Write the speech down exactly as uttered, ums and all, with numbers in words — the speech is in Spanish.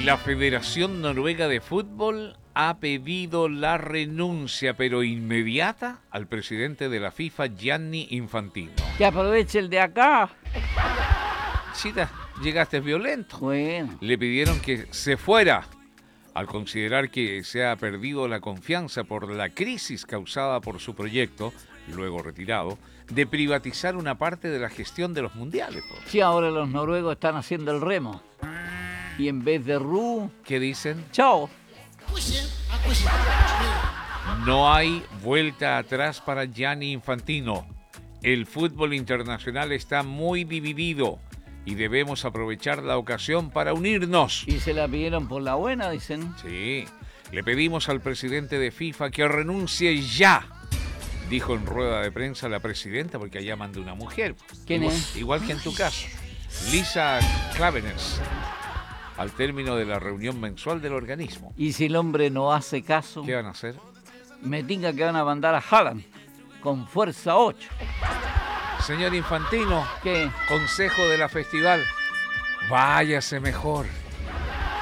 La Federación Noruega de Fútbol ha pedido la renuncia, pero inmediata, al presidente de la FIFA, Gianni Infantino. Que aproveche el de acá. Chita, llegaste violento. Bueno. Le pidieron que se fuera, al considerar que se ha perdido la confianza por la crisis causada por su proyecto, luego retirado, de privatizar una parte de la gestión de los mundiales. Po. Sí, ahora los noruegos están haciendo el remo. Y en vez de Ru... ¿Qué dicen? ¡Chao! No hay vuelta atrás para Gianni Infantino. El fútbol internacional está muy dividido y debemos aprovechar la ocasión para unirnos. Y se la pidieron por la buena, dicen. Sí, le pedimos al presidente de FIFA que renuncie ya, dijo en rueda de prensa la presidenta, porque allá manda una mujer. ¿Quién igual, es? Igual que en tu caso, Lisa Klaveness, al término de la reunión mensual del organismo. Y si el hombre no hace caso, ¿Qué van a hacer? me tinga que van a mandar a Haaland con fuerza ocho. Señor Infantino, ¿Qué? consejo de la festival, váyase mejor.